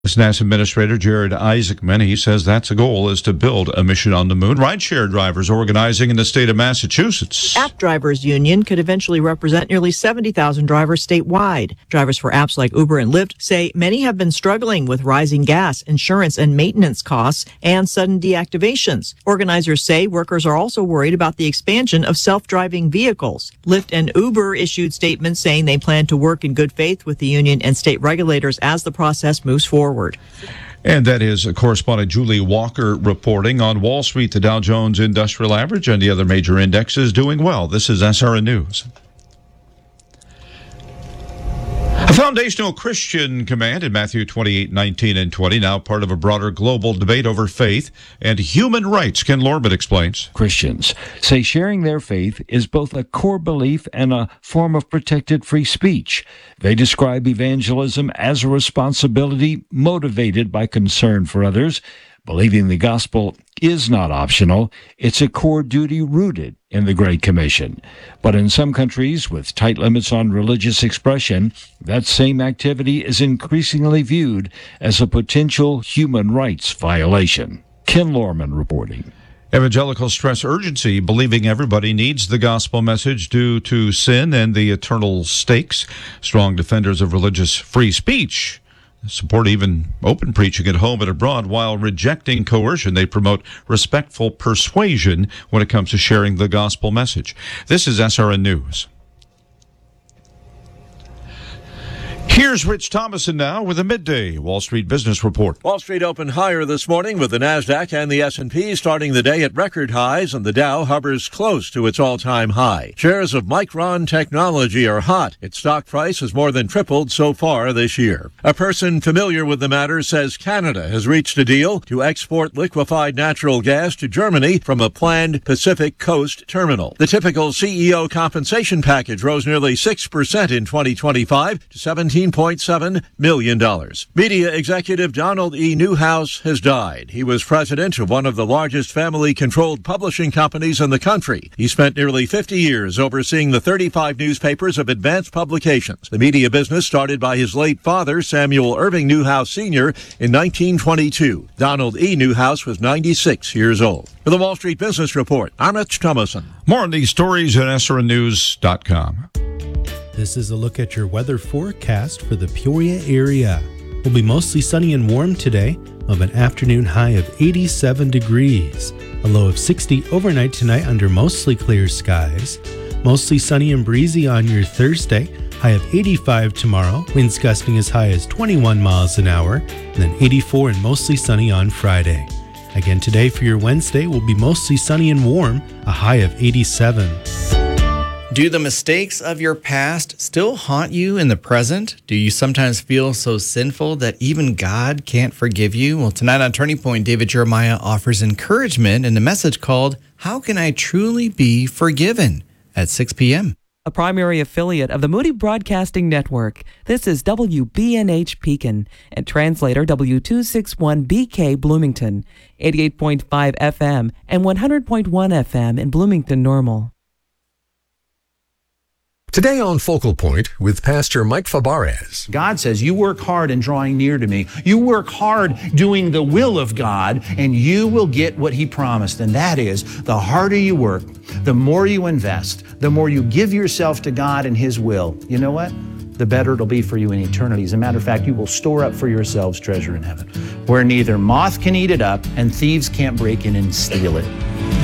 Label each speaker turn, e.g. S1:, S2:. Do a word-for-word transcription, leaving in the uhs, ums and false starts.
S1: As NASA Administrator Jared Isaacman, he says that's the goal, is to build a mission on the moon. Rideshare drivers organizing in the state of Massachusetts.
S2: App Drivers Union could eventually represent nearly seventy thousand drivers statewide. Drivers for apps like Uber and Lyft say many have been struggling with rising gas, insurance, and maintenance costs and sudden deactivations. Organizers say workers are also worried about the expansion of self-driving vehicles. Lyft and Uber issued statements saying they plan to work in good faith with the union and state regulators as the process moves forward.
S1: And that is correspondent Julie Walker reporting. On Wall Street, the Dow Jones Industrial Average and the other major indexes doing well. This is S R N News. A foundational Christian command in Matthew twenty-eight, nineteen, and twenty, now part of a broader global debate over faith and human rights. Ken Lorman explains.
S3: Christians say sharing their faith is both a core belief and a form of protected free speech. They describe evangelism as a responsibility motivated by concern for others. Believing the gospel is not optional. It's a core duty rooted in the Great Commission. But in some countries with tight limits on religious expression, that same activity is increasingly viewed as a potential human rights violation. Ken Lorman reporting.
S1: Evangelicals stress urgency, believing everybody needs the gospel message due to sin and the eternal stakes. Strong defenders of religious free speech support even open preaching at home and abroad while rejecting coercion. They promote respectful persuasion when it comes to sharing the gospel message. This is S R N News. Here's Rich Thomason now with a midday Wall Street Business Report.
S4: Wall Street opened higher this morning with the NASDAQ and the S and P starting the day at record highs, and the Dow hovers close to its all-time high. Shares of Micron Technology are hot. Its stock price has more than tripled so far this year. A person familiar with the matter says Canada has reached a deal to export liquefied natural gas to Germany from a planned Pacific Coast terminal. The typical C E O compensation package rose nearly six percent in twenty twenty-five to seventeen point seven million dollars. Media executive Donald E. Newhouse has died. He was president of one of the largest family-controlled publishing companies in the country. He spent nearly fifty years overseeing the thirty-five newspapers of Advanced Publications. The media business started by his late father, Samuel Irving Newhouse Senior, in nineteen twenty-two. Donald E. Newhouse was ninety-six years old. For the Wall Street Business Report, I'm Rich Thomason.
S1: More on these stories at S R N news dot com.
S5: This is a look at your weather forecast for the Peoria area. We'll be mostly sunny and warm today, of an afternoon high of eighty-seven degrees. A low of sixty overnight tonight under mostly clear skies. Mostly sunny and breezy on your Thursday, high of eighty-five tomorrow. Winds gusting as high as twenty-one miles an hour, and then eighty-four and mostly sunny on Friday. Again today for your Wednesday will be mostly sunny and warm, a high of eighty-seven.
S6: Do the mistakes of your past still haunt you in the present? Do you sometimes feel so sinful that even God can't forgive you? Well, tonight on Turning Point, David Jeremiah offers encouragement in a message called, How Can I Truly Be Forgiven? At six p.m.
S7: A primary affiliate of the Moody Broadcasting Network. This is W B N H Pekin and translator W two sixty-one B K Bloomington, eighty-eight point five F M and one hundred point one F M in Bloomington Normal.
S8: Today on Focal Point with Pastor Mike Fabarez.
S9: God says, you work hard in drawing near to me. You work hard doing the will of God, and you will get what he promised. And that is, the harder you work, the more you invest, the more you give yourself to God and his will. You know what? The better it'll be for you in eternity. As a matter of fact, you will store up for yourselves treasure in heaven, where neither moth can eat it up and thieves can't break in and steal it.